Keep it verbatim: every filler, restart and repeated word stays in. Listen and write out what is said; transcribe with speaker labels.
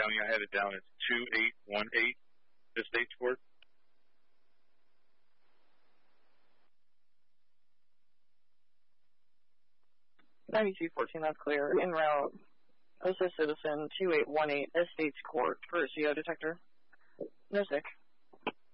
Speaker 1: County. I had it down as two eight one eight, Estates Court.
Speaker 2: ninety-two fourteen, that's clear. En route. Assist citizen two eight one eight, Estates Court for a C O detector. No sick.